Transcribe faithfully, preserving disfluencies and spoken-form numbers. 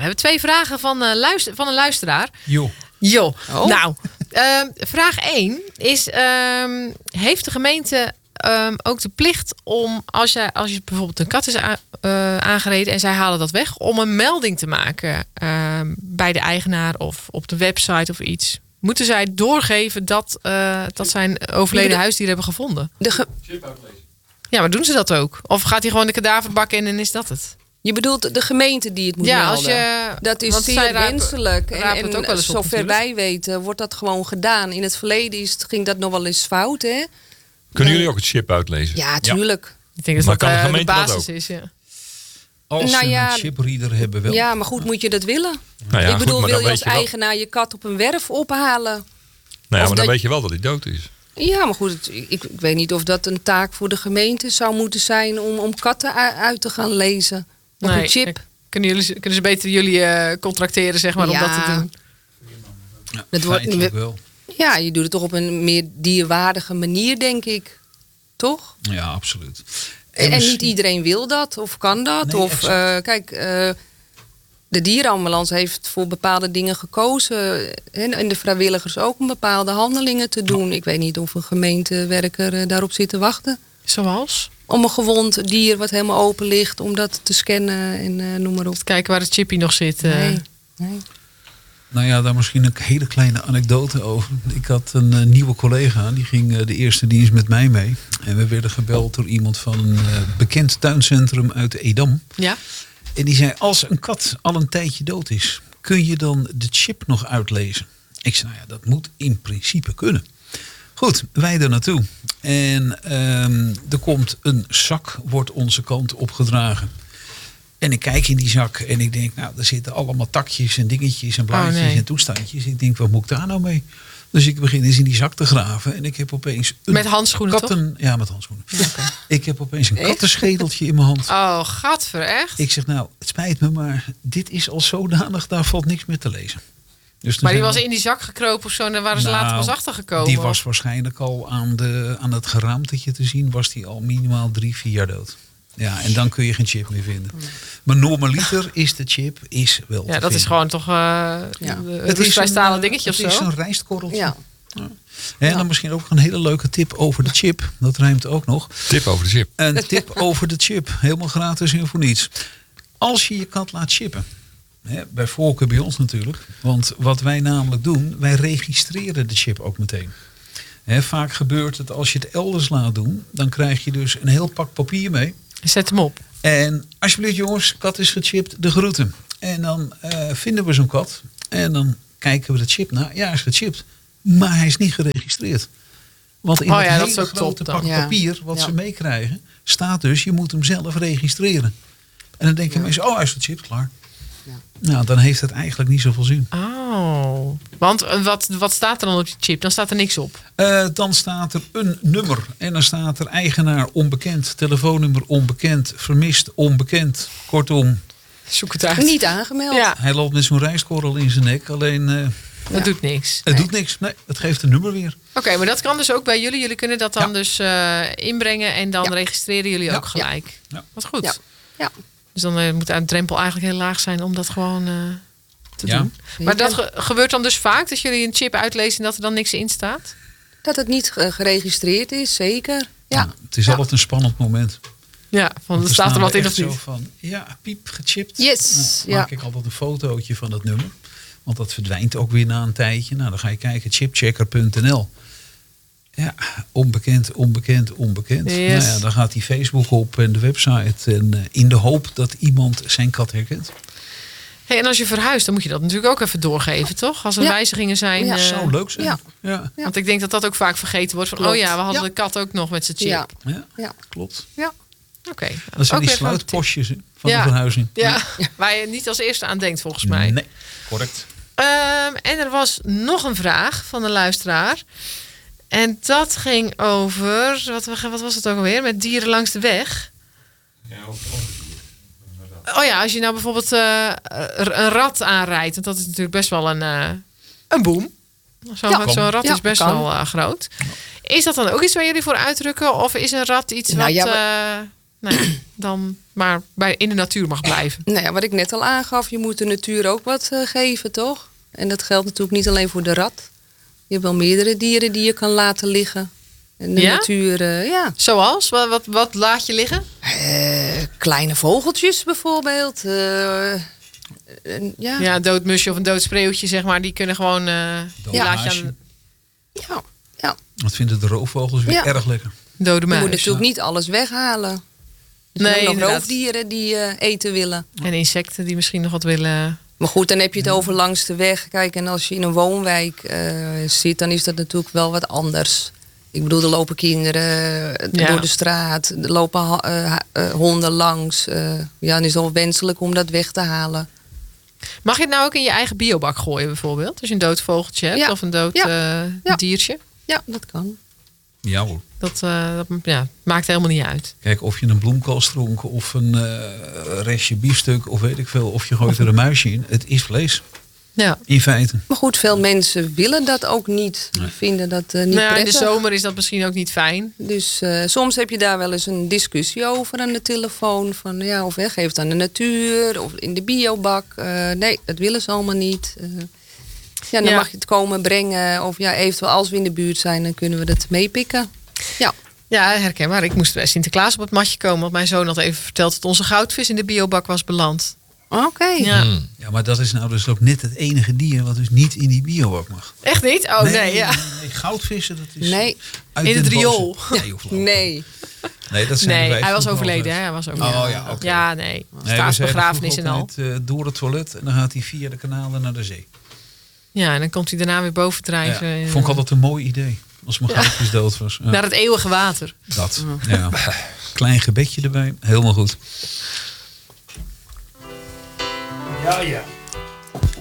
hebben twee vragen van, uh, luister, van een luisteraar. Jo. Jo. Oh. Nou, uh, vraag één is... Uh, heeft de gemeente uh, ook de plicht om... Als je, als je bijvoorbeeld een kat is a, uh, aangereden en zij halen dat weg... om een melding te maken uh, bij de eigenaar of op de website of iets... Moeten zij doorgeven dat, uh, dat zijn overleden de, huisdier hebben gevonden? De ge- ja, maar doen ze dat ook? Of gaat hij gewoon de kadaverbak in en is dat het? Je bedoelt de gemeente die het moet ja, melden? Als je, dat is zeer wenselijk. En, en het ook wel eens op, zover wij weten wordt dat gewoon gedaan. In het verleden is, ging dat nog wel eens fout. Hè? Kunnen Dan, jullie ook het chip uitlezen? Ja, tuurlijk. Ja. Ik denk dat maar dat kan uh, de gemeente de basis dat ook? is, ja. Als nou ze ja, een chipreader hebben wel. Ja, maar goed, moet je dat willen? Nou ja, ik bedoel, goed, wil je als je eigenaar je kat op een werf ophalen? Nou ja, maar dan dat... weet je wel dat hij dood is. Ja, maar goed, het, ik, ik weet niet of dat een taak voor de gemeente zou moeten zijn... om, om katten uit te gaan lezen op nee, een chip. Kunnen, jullie, kunnen ze beter jullie uh, contracteren, zeg maar, ja. om dat te doen? Ja, dat wordt, wel. Ja, je doet het toch op een meer dierwaardige manier, denk ik. Toch? Ja, absoluut. En, En, en misschien... niet iedereen wil dat of kan dat. Nee, of uh, kijk, uh, de dierenambulance heeft voor bepaalde dingen gekozen. En de vrijwilligers ook om bepaalde handelingen te doen. Ik weet niet of een gemeentewerker uh, daarop zit te wachten. Zoals? Om een gewond dier wat helemaal open ligt, om dat te scannen en uh, noem maar op. Kijken waar het chippy nog zit. Uh. Nee, nee. Nou ja, daar misschien een hele kleine anekdote over. Ik had een uh, nieuwe collega, die ging uh, de eerste dienst met mij mee. En we werden gebeld door iemand van een uh, bekend tuincentrum uit Edam. Ja. En die zei, als een kat al een tijdje dood is, kun je dan de chip nog uitlezen? Ik zei, nou ja, dat moet in principe kunnen. Goed, wij er naartoe. En um, er komt een zak, wordt onze kant opgedragen. En ik kijk in die zak en ik denk, nou, er zitten allemaal takjes en dingetjes en blaadjes oh, nee. en toestandjes. Ik denk, wat moet ik daar nou mee? Dus ik begin eens in die zak te graven en ik heb opeens een met handschoenen katten... toch? Ja, met handschoenen. Okay. Ik heb opeens een kattenschedeltje in mijn hand. Oh, gadver, echt? Ik zeg, nou, het spijt me, maar dit is al zodanig, daar valt niks meer te lezen. Dus maar die was we... in die zak gekropen of zo en daar waren ze nou, later pas achtergekomen? Die was waarschijnlijk al aan, de, aan het geraamtetje te zien, was die al minimaal drie, vier jaar dood. Ja, en dan kun je geen chip meer vinden. Maar normaliter is de chip is wel ja, te dat vinden. is gewoon toch uh, ja. het is een stalen dingetje of zo? Het is een rijstkorreltje. Ja. Ja. En dan misschien ook een hele leuke tip over de chip. Dat rijmt ook nog. Tip over de chip. Een tip over de chip. Helemaal gratis en voor niets. Als je je kat laat chippen. Hè, bij voorkeur bij ons natuurlijk. Want wat wij namelijk doen. Wij registreren de chip ook meteen. Hè, vaak gebeurt het als je het elders laat doen. Dan krijg je dus een heel pak papier mee. Zet hem op. En alsjeblieft jongens, kat is gechipt, de groeten. En dan uh, vinden we zo'n kat. En dan kijken we de chip na. Ja, hij is gechipt. Maar hij is niet geregistreerd. Want in oh, het ja, hele dat grote top, pak ja. papier wat ja. ze meekrijgen, staat dus, je moet hem zelf registreren. En dan denken ja. mensen, oh hij is gechipt, klaar. Ja. Nou, dan heeft het eigenlijk niet zoveel zin. Oh, want wat, wat staat er dan op je chip? Dan staat er niks op. Uh, dan staat er een nummer. En dan staat er eigenaar onbekend, telefoonnummer onbekend, vermist onbekend. Kortom. Zoek het uit. Niet aangemeld. Ja. Hij loopt met zo'n rijstkorrel in zijn nek. Alleen... Uh, dat ja. doet niks. Het nee. doet niks. Nee, het geeft een nummer weer. Oké, okay, maar dat kan dus ook bij jullie. Jullie kunnen dat dan ja. dus uh, inbrengen en dan ja. registreren jullie ja. ook gelijk. Ja. Wat goed. Ja. ja. Dus dan uh, moet de drempel eigenlijk heel laag zijn om dat gewoon uh, te ja. doen. Maar dat ge- gebeurt dan dus vaak dat jullie een chip uitlezen en dat er dan niks in staat? Dat het niet geregistreerd is, zeker. Ja. Ja, het is ja. altijd een spannend moment. Ja, van er staat er wat in of niet? Zo van, ja, piep, gechipt. Yes. Nou, ja. maak ik altijd een fotootje van dat nummer. Want dat verdwijnt ook weer na een tijdje. Nou, dan ga je kijken, chipchecker punt n l. Ja, onbekend, onbekend, onbekend. Yes. Nou ja, dan gaat die Facebook op en de website. En uh, in de hoop dat iemand zijn kat herkent. Hey, en als je verhuist, dan moet je dat natuurlijk ook even doorgeven, toch? Als er ja. wijzigingen zijn. Ja, uh, zou leuk zijn. Ja. Ja. Ja. Want ik denk dat dat ook vaak vergeten wordt. Van, Klopt. oh ja, we hadden ja. de kat ook nog met zijn chip. Ja, ja. ja. klopt. Ja. Oké. Okay. Dat zijn die sluitpostjes van ja. de verhuizing. Ja. ja, waar je niet als eerste aan denkt volgens mij. Nee, correct. Um, en er was nog een vraag van een luisteraar. En dat ging over, wat, wat was het ook alweer? Met dieren langs de weg. Ja, ook Oh ja, als je nou bijvoorbeeld uh, een rat aanrijdt. Want dat is natuurlijk best wel een, uh, een boom. Zo'n ja, zo'n rat ja, is best kan. wel uh, groot. Is dat dan ook iets waar jullie voor uitdrukken? Of is een rat iets nou, wat ja, maar... uh, nou, dan maar bij, in de natuur mag blijven. Nou ja, wat ik net al aangaf, je moet de natuur ook wat uh, geven, toch? En dat geldt natuurlijk niet alleen voor de rat. Je hebt wel meerdere dieren die je kan laten liggen. En de Ja? natuur, uh, ja. Zoals? Wat, wat, wat laat je liggen? Uh, kleine vogeltjes bijvoorbeeld. Uh, uh, ja. Ja, een dood musje of een dood spreeuwtje, zeg maar. Die kunnen gewoon... Uh, die Ja. laat je aan ja, ja. Wat vinden de roofvogels weer Ja. erg lekker. dode Je muis. moet natuurlijk niet alles weghalen. Er zijn Nee, ook nog inderdaad. roofdieren die uh, eten willen. En insecten die misschien nog wat willen... Maar goed, dan heb je het over langs de weg. Kijk, en als je in een woonwijk uh, zit, dan is dat natuurlijk wel wat anders. Ik bedoel, er lopen kinderen uh, Ja. door de straat. Er lopen uh, uh, honden langs. Uh, ja, dan is het wel wenselijk om dat weg te halen. Mag je het nou ook in je eigen biobak gooien bijvoorbeeld? Als je een dood vogeltje hebt Ja. of een dood Ja. uh, Ja. diertje? Ja, dat kan. Ja hoor. Dat, uh, dat ja, maakt helemaal niet uit. Kijk, of je een bloemkool dronk of een uh, restje biefstuk of weet ik veel. Of je gooit er een muisje in. Het is vlees. Ja. In feite. Maar goed, veel mensen willen dat ook niet. Die vinden dat uh, niet Nou ja, in de prettig. zomer is dat misschien ook niet fijn. Dus uh, soms heb je daar wel eens een discussie over aan de telefoon. Van ja, of hè, geef het aan de natuur of in de biobak. Uh, nee, dat willen ze allemaal niet. Uh, ja, dan Ja. mag je het komen brengen. Of ja, eventueel als we in de buurt zijn, dan kunnen we dat meepikken. Ja. Ja, herkenbaar. Ik moest bij Sinterklaas op het matje komen. Want mijn zoon had even verteld dat onze goudvis in de biobak was beland. Oké. Ja. Hmm. Ja, maar dat is nou dus ook net het enige dier wat dus niet in die biobak mag. Echt niet? Oh nee, ja. nee, nee, goudvissen, dat is... Nee. uit In het den riool. bossen. Nee, joh, flauw. Nee. Nee, dat zijn Nee, de wij hij was vroeger overleden. Hè? altijd. Hij was overleden. Oh ja, oké. Ja, nee. Nee, we Staatsbegrafenis zeiden en al. vroeger altijd, uh, door het toilet en dan gaat hij via de kanalen naar de zee. Ja, en dan komt hij daarna weer boven drijven. Ja, En, vond ik altijd een mooi idee. Als mijn Ja. goudvis dood was. Ja, Naar het eeuwige water. dat. Ja. Klein gebedje erbij. Helemaal goed. Ja, ja.